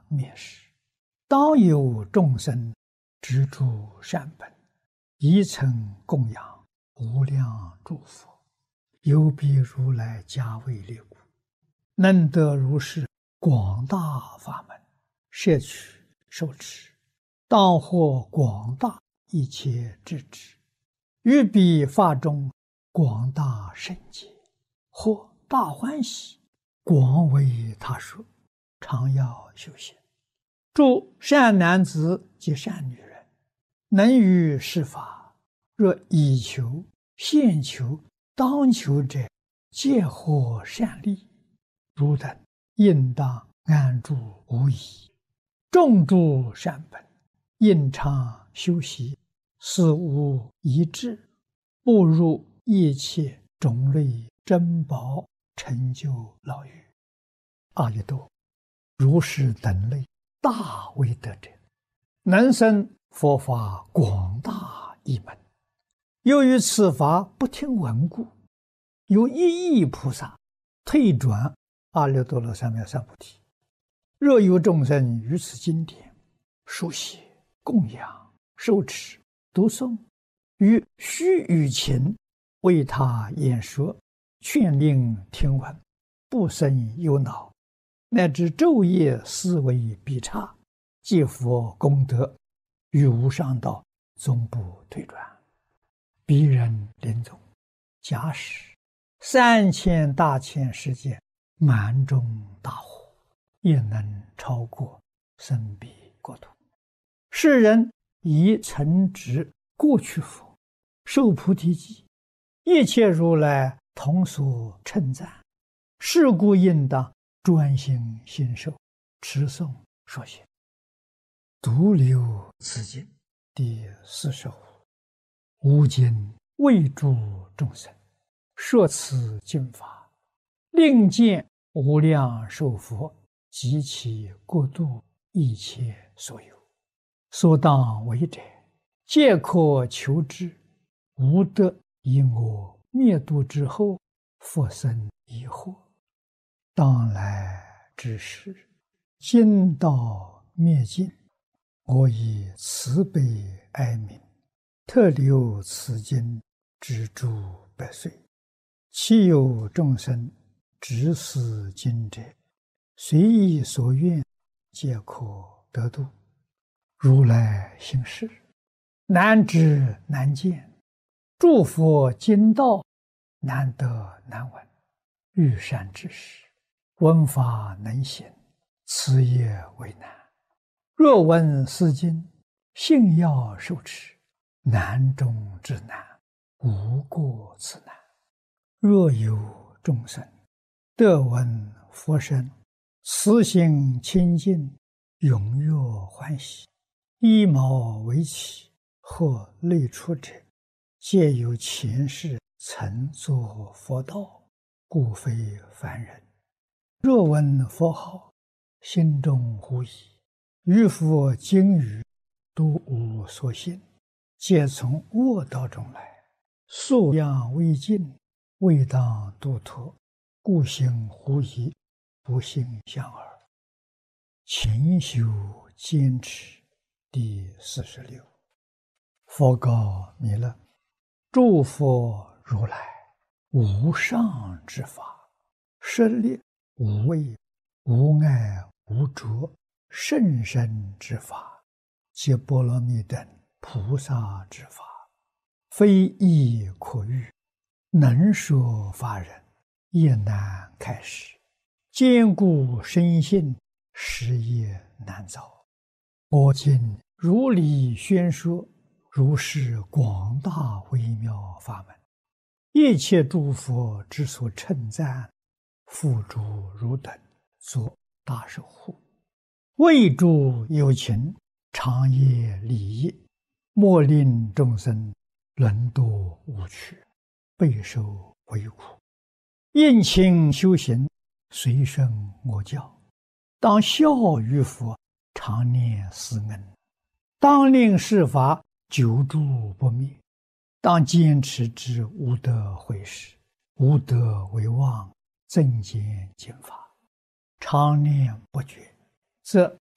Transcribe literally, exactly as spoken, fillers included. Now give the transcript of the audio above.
灭世。当有众生执著善本，宜曾供养无量诸佛，有彼如来加为列故，能得如是广大法门，摄取受持，当获广大一切智智，于彼法中广大圣解，或大欢喜，广为他说，常要修行。诸善男子及善女人，能于是法，若以求、现求、当求者，皆获善利。汝等应当安住无疑，种诸善本，应常修习，死无遗志，步入一切种类珍宝，成就牢狱。阿逸多，如是等类大威德者，能生佛法广大一门。由于此法不听闻故，有一亿菩萨退转阿耨多罗三藐三菩提。若有众生于此经典书写、供养、受持、读诵，于须臾前为他演说，劝令听闻，不生忧恼，乃至昼夜思维必差，积福功德，于无上道终不退转。彼人临终，假使三千大千世界满中大火，也能超过生彼国土。世人以曾植过去佛，受菩提记，一切如来同所称赞。是故应当专心信受，持诵说行。独留此经第四十五。吾今为诸众生说此经法，令见无量寿佛及其国度一切所有，所当为者，皆可求之。无得因我灭度之后，复生疑惑。当来之时，今道灭尽，我以慈悲哀悯，特留此经之诸百岁。其有众生执此经者，随意所愿，皆可得度。如来行事，难知难见，诸佛经道难得难闻。欲善知识，闻法能行，此也为难。若闻是经，信要受持，难中之难，无过此难。若有众生得闻佛声，慈心清净，踊跃欢喜，依毛为起，或类出者，皆有前世曾作佛道，故非凡人。若闻佛号，心中狐疑，于佛经语都无所信，皆从恶道中来，素养未尽，未当度脱，故行狐疑，不信相耳。勤修坚持第四十六。佛告弥勒：诸佛如来无上之法，设立无畏、无碍、无着甚深之法，皆波罗蜜等菩萨之法，非易可喻，能说法人也难开示，坚固深信，实也难造。我今如理宣说，如是广大微妙法门，一切诸佛之所称赞，付诸汝等作大守护，为诸有情长夜利益，莫令众生沦堕无趣，备受为苦。应勤修行，随顺我教，当效于佛，常念思恩，当令是法久住不灭，当坚持之无得毁失，无得为妄，增减经法，常念不绝，则